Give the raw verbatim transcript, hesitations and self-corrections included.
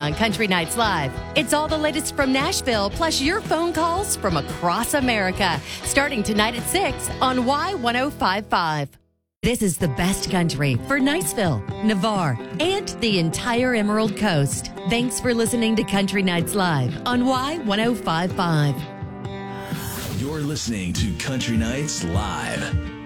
on Country Nights Live. It's all the latest from Nashville, plus your phone calls from across America. Starting tonight at six on Y ten fifty-five. This is the best country for Niceville, Navarre, and the entire Emerald Coast. Thanks for listening to Country Nights Live on Y ten fifty-five. You're listening to Country Nights Live.